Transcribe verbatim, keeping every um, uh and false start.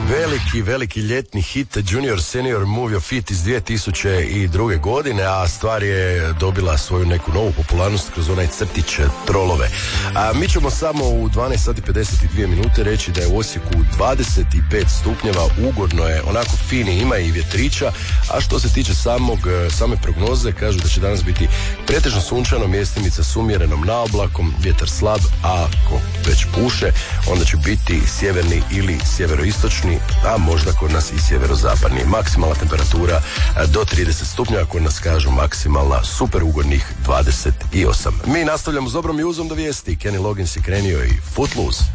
Veliki, veliki ljetni hit Junior Senior Move Your Feet iz dvije tisuće druge. godine, a stvar je dobila svoju neku novu popularnost kroz onaj crtić Trolove. A mi ćemo samo u dvanaest sati pedeset dvije minute reći da je u Osijeku dvadeset pet stupnjeva, ugodno je, onako fini, ima i vjetrića, a što se tiče samog, same prognoze, kažu da će danas biti pretežno sunčano, mjestimica s umjerenom naoblakom, vjetar slab, a ako već puše, onda će biti sjeverni ili sjeveroistočni, a možda kod nas i sjeverozapadni. Maksimalna temperatura do trideset stupnjeva, kod nas kažu maksimalna super ugodnih dvadeset osam. Mi nastavljamo s dobrom juzom do vijesti. Kenny Loggins je krenio i Footloose.